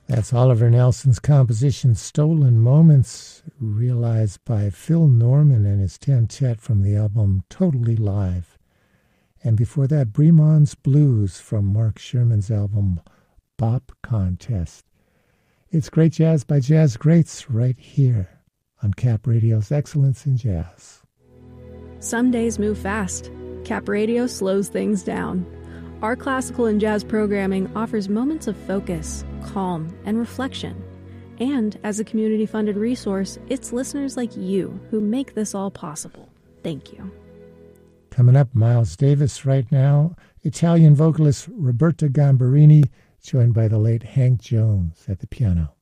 That's Oliver Nelson's composition Stolen Moments, realized by Phil Norman and his quintet from the album Totally Live. And before that, Bremon's Blues from Mark Sherman's album Bop Contest. It's Great Jazz by Jazz Greats right here on Cap Radio's Excellence in Jazz. Some days move fast. Cap Radio slows things down. Our classical and jazz programming offers moments of focus, calm, and reflection. And as a community-funded resource, it's listeners like you who make this all possible. Thank you. Coming up, Miles Davis right now, Italian vocalist Roberta Gambarini, joined by the late Hank Jones at the piano.